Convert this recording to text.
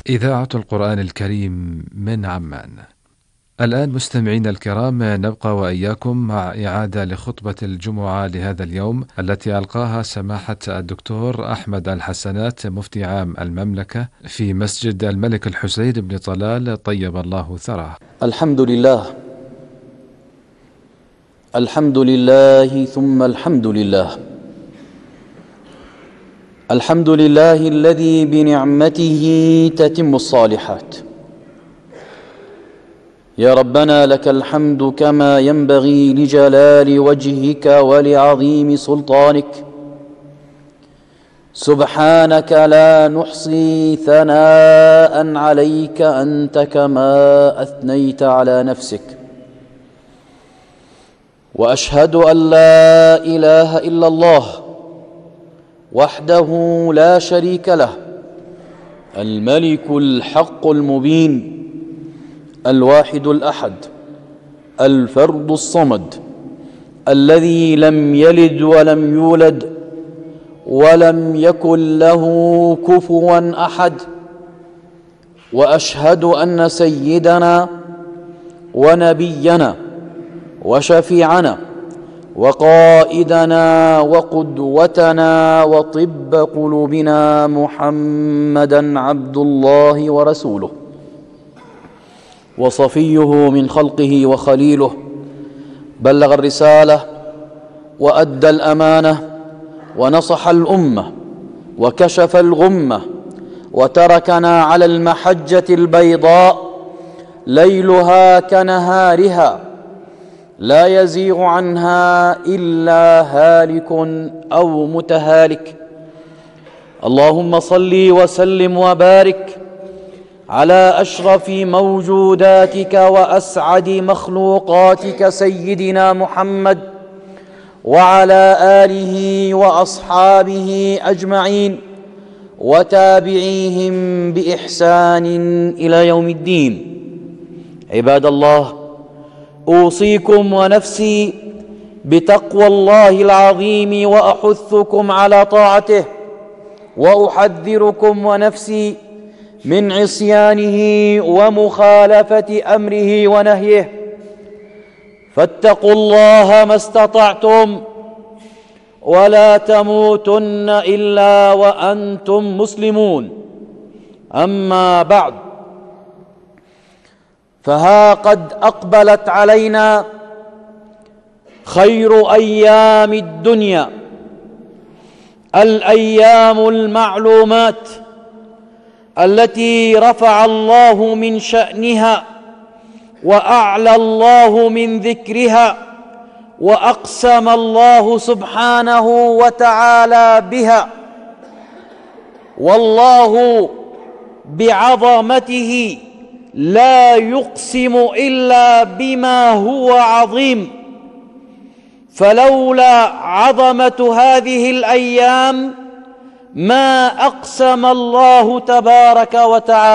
إذاعة القرآن الكريم من عمان. الآن مستمعين الكرام نبقى وإياكم مع إعادة لخطبة الجمعة لهذا اليوم التي ألقاها سماحة الدكتور أحمد الحسنات مفتي عام المملكة في مسجد الملك الحسين بن طلال طيب الله ثراه. الحمد لله، الحمد لله ثم الحمد لله. الحمد لله الذي بنعمته تتم الصالحات. يا ربنا لك الحمد كما ينبغي لجلال وجهك ولعظيم سلطانك. سبحانك لا نحصي ثناء عليك أنت كما أثنيت على نفسك. وأشهد أن لا إله إلا الله وحده لا شريك له، الملك الحق المبين، الواحد الأحد، الفرد الصمد، الذي لم يلد ولم يولد ولم يكن له كفوا أحد. وأشهد أن سيدنا ونبينا وشفيعنا وقائدنا وقدوتنا وطب قلوبنا محمدًا عبد الله ورسوله وصفيه من خلقه وخليله، بلغ الرسالة وأدى الأمانة ونصح الأمة وكشف الغمة، وتركنا على المحجة البيضاء ليلها كنهارها لا يزيغ عنها إلا هالك أو متهالك. اللهم صل وسلم وبارك على أشرف موجوداتك وأسعد مخلوقاتك سيدنا محمد وعلى آله وأصحابه أجمعين وتابعيهم بإحسان إلى يوم الدين. عباد الله، أوصيكم ونفسي بتقوى الله العظيم وأحثكم على طاعته، وأحذركم ونفسي من عصيانه ومخالفة أمره ونهيه. فاتقوا الله ما استطعتم ولا تموتن إلا وأنتم مسلمون. أما بعد، فها قد أقبلت علينا خير أيام الدنيا، الأيام المعلومات التي رفع الله من شأنها وأعلى الله من ذكرها، وأقسم الله سبحانه وتعالى بها. والله بعظمته لا يقسم إلا بما هو عظيم، فلولا عظمة هذه الأيام ما أقسم الله تبارك وتعالى